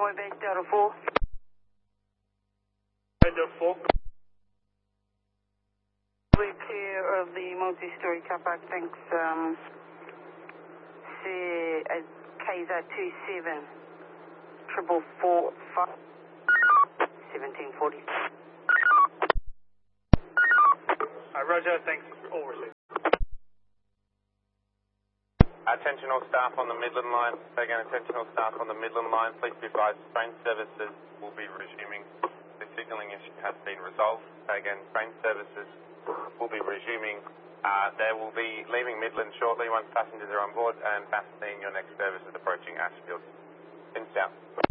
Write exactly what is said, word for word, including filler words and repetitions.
Bravo base Delta four. Delta four. We're clear of the multi-story car park, thanks. Um, see, uh, K Z two seven, triple four five, seventeen forty. Uh, Roger, thanks. All received. Attention all staff on the Midland line. Again, attention all staff on the Midland line. Please be advised train services will be resuming. The signalling issue has been resolved. Again, train services will be resuming. Uh, they will be leaving Midland shortly once passengers are on board and fastening your next service is approaching Ashfield. In south.